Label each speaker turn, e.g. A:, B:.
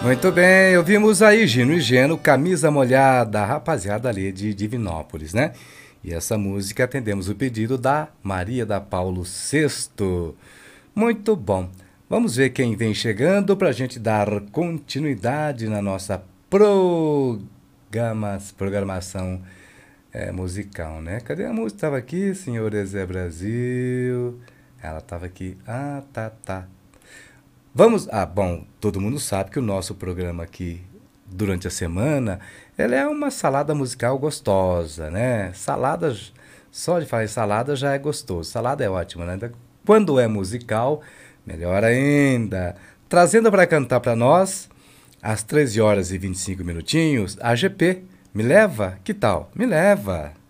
A: Muito bem, ouvimos aí Gino e Geno, Camisa Molhada, rapaziada ali de Divinópolis, né? E essa música atendemos o pedido da Maria da Paulo VI. Muito bom. Vamos ver quem vem chegando para a gente dar continuidade na nossa programação musical, né? Cadê a música? Estava aqui, senhor Zé Brasil. Ela estava aqui. Ah, tá. Vamos. Ah, bom, todo mundo sabe que o nosso programa aqui durante a semana, ela é uma salada musical gostosa, né? Saladas, só de falar em salada já é gostoso. Salada é ótima, né? Quando é musical, melhor ainda. Trazendo para cantar para nós, às 13 horas e 25 minutinhos, a GP. Me leva? Que tal? Me leva.